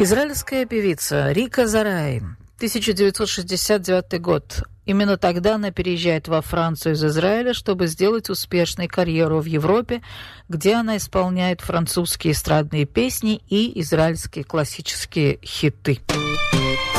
Израильская певица Рика Зарай, 1969 год. Именно тогда она переезжает во Францию из Израиля, чтобы сделать успешную карьеру в Европе, где она исполняет французские эстрадные песни и израильские классические хиты.